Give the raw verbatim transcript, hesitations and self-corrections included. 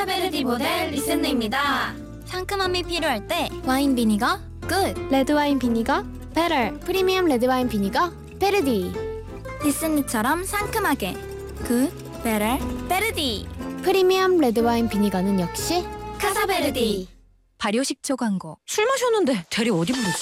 카사베르디 모델 리센느입니다. 상큼함이 필요할 때 와인 비니거 굿. 레드와인 비니거 베터. 프리미엄 레드와인 비니거 베르디. 리센느처럼 상큼하게 굿, 베터, 베르디. 프리미엄 레드와인 비니거는 역시 카사베르디. 발효식초 광고. 술 마셨는데 대리 어디 부르지?